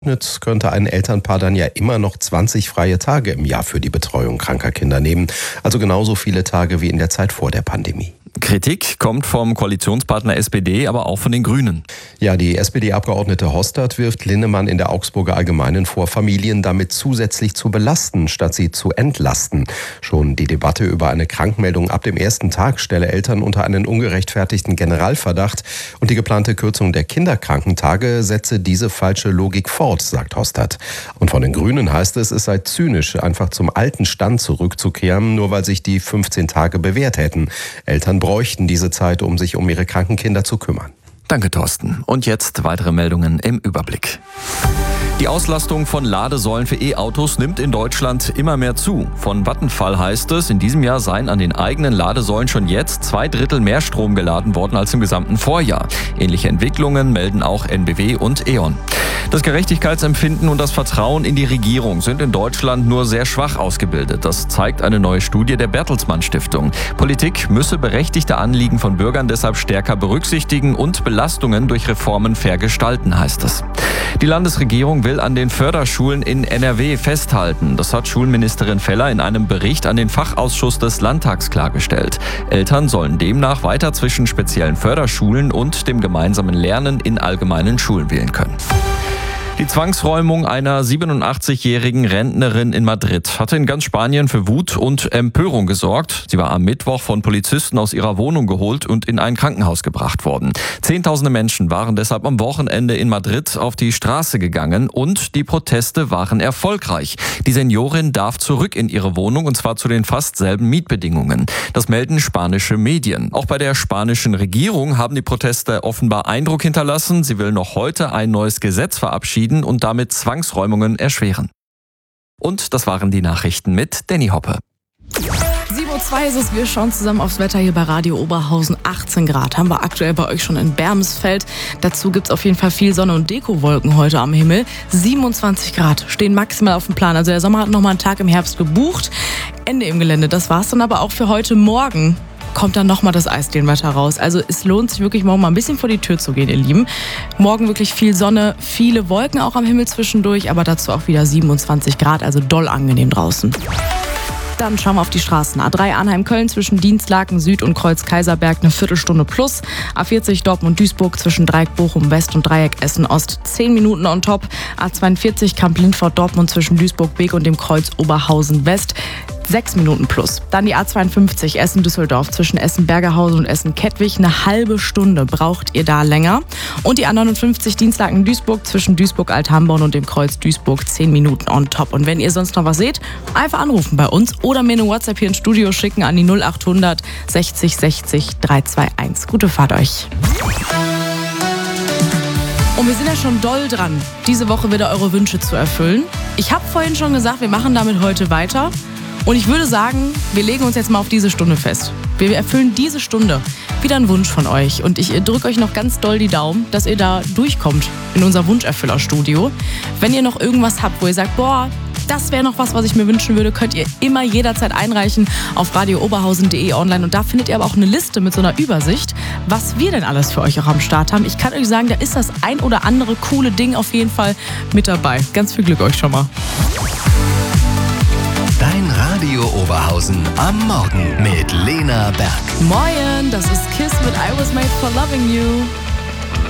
könnte ein Elternpaar dann ja immer noch 20 freie Tage im Jahr für die Betreuung kranker Kinder nehmen. Also genauso viele Tage wie in der Zeit vor der Pandemie. Kritik kommt vom Koalitionspartner SPD, aber auch von den Grünen. Ja, die SPD-Abgeordnete Hostert wirft Linnemann in der Augsburger Allgemeinen vor, Familien damit zusätzlich zu belasten, statt sie zu entlasten. Schon die Debatte über eine Krankmeldung ab dem ersten Tag stelle Eltern unter einen ungerechtfertigten Generalverdacht. Und die geplante Kürzung der Kinderkrankentage setze diese falsche Logik fort, sagt Hostert. Und von den Grünen heißt es sei zynisch, einfach zum alten Stand zurückzukehren, nur weil sich die 15 Tage bewährt hätten. Eltern bräuchten diese Zeit, um sich um ihre kranken Kinder zu kümmern. Danke, Thorsten. Und jetzt weitere Meldungen im Überblick. Die Auslastung von Ladesäulen für E-Autos nimmt in Deutschland immer mehr zu. Von Vattenfall heißt es, in diesem Jahr seien an den eigenen Ladesäulen schon jetzt 2/3 mehr Strom geladen worden als im gesamten Vorjahr. Ähnliche Entwicklungen melden auch NBW und E.ON. Das Gerechtigkeitsempfinden und das Vertrauen in die Regierung sind in Deutschland nur sehr schwach ausgebildet. Das zeigt eine neue Studie der Bertelsmann Stiftung. Politik müsse berechtigte Anliegen von Bürgern deshalb stärker berücksichtigen und Belastungen durch Reformen fair gestalten, heißt es. Die Landesregierung will an den Förderschulen in NRW festhalten. Das hat Schulministerin Feller in einem Bericht an den Fachausschuss des Landtags klargestellt. Eltern sollen demnach weiter zwischen speziellen Förderschulen und dem gemeinsamen Lernen in allgemeinen Schulen wählen können. Die Zwangsräumung einer 87-jährigen Rentnerin in Madrid hatte in ganz Spanien für Wut und Empörung gesorgt. Sie war am Mittwoch von Polizisten aus ihrer Wohnung geholt und in ein Krankenhaus gebracht worden. Zehntausende Menschen waren deshalb am Wochenende in Madrid auf die Straße gegangen und die Proteste waren erfolgreich. Die Seniorin darf zurück in ihre Wohnung und zwar zu den fast selben Mietbedingungen. Das melden spanische Medien. Auch bei der spanischen Regierung haben die Proteste offenbar Eindruck hinterlassen. Sie will noch heute ein neues Gesetz verabschieden und damit Zwangsräumungen erschweren. Und das waren die Nachrichten mit Danny Hoppe. 7:02 Uhr ist es, wir schauen zusammen aufs Wetter hier bei Radio Oberhausen. 18 Grad haben wir aktuell bei euch schon in Bermesfeld. Dazu gibt es auf jeden Fall viel Sonne und Dekowolken heute am Himmel. 27 Grad stehen maximal auf dem Plan. Also der Sommer hat nochmal einen Tag im Herbst gebucht. Ende im Gelände, das war's dann aber auch für heute Morgen. Kommt dann nochmal das Eisdielenwetter raus. Also es lohnt sich wirklich morgen mal ein bisschen vor die Tür zu gehen, ihr Lieben. Morgen wirklich viel Sonne, viele Wolken auch am Himmel zwischendurch, aber dazu auch wieder 27 Grad, also doll angenehm draußen. Dann schauen wir auf die Straßen. A3 Arnheim-Köln zwischen Dienstlaken Süd und Kreuz-Kaiserberg eine Viertelstunde plus. A40 Dortmund-Duisburg zwischen Dreieck Bochum-West und Dreieck Essen-Ost 10 Minuten on top. A42 Kamp-Lindfort-Dortmund zwischen Duisburg-Beek und dem Kreuz Oberhausen-West 6 Minuten plus. Dann die A52 Essen-Düsseldorf zwischen Essen-Bergerhausen und Essen-Kettwig. Eine halbe Stunde braucht ihr da länger. Und die A59 Dienstlaken-Duisburg zwischen Duisburg-Althamborn und dem Kreuz Duisburg 10 Minuten on top. Und wenn ihr sonst noch was seht, einfach anrufen bei uns oder mir eine WhatsApp hier ins Studio schicken an die 0800 60 60 321. Gute Fahrt euch. Und wir sind ja schon doll dran, diese Woche wieder eure Wünsche zu erfüllen. Ich habe vorhin schon gesagt, wir machen damit heute weiter. Und ich würde sagen, wir legen uns jetzt mal auf diese Stunde fest. Wir erfüllen diese Stunde wieder einen Wunsch von euch. Und ich drücke euch noch ganz doll die Daumen, dass ihr da durchkommt in unser Wunscherfüllerstudio. Wenn ihr noch irgendwas habt, wo ihr sagt, boah, das wäre noch was ich mir wünschen würde, könnt ihr immer jederzeit einreichen auf radiooberhausen.de online. Und da findet ihr aber auch eine Liste mit so einer Übersicht, was wir denn alles für euch auch am Start haben. Ich kann euch sagen, da ist das ein oder andere coole Ding auf jeden Fall mit dabei. Ganz viel Glück euch schon mal. Dein Radio Oberhausen am Morgen mit Lena Berg. Moin, das ist KISS mit I Was Made for Loving You.